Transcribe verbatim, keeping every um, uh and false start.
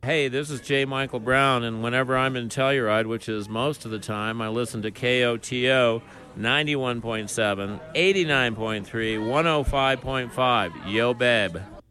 Hey, this is J. Michael Brown, and whenever I'm in Telluride, which is most of the time, I listen to K O T O ninety-one point seven, eighty-nine point three, one oh five point five. Yo, babe.